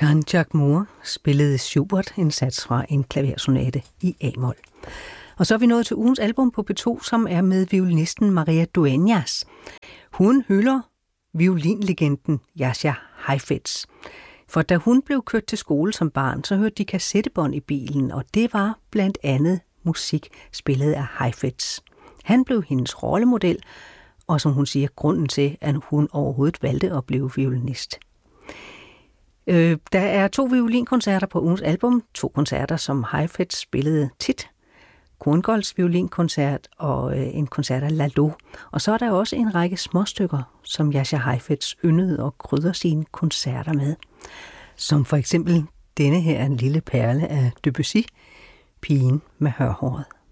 Jean-Jacques Moore spillede Schubert, en sats fra en klaversonate i A-mol. Og så er vi nået til ugens album på P2, som er med violinisten Maria Dueñas. Hun hylder violinlegenden Jascha Heifetz. For da hun blev kørt til skole som barn, så hørte de kassettebånd i bilen, og det var blandt andet musik spillet af Heifetz. Han blev hendes rollemodel, og som hun siger, grunden til, at hun overhovedet valgte at blive violinist. Der er 2 violinkoncerter på ugens album, 2 koncerter, som Heifetz spillede tit. Korngolds violinkoncert og en koncert af Lalo. Og så er der også en række småstykker, som Jascha Heifetz yndede og krydder sine koncerter med. Som for eksempel denne her en lille perle af Debussy, Pigen med hørhåret.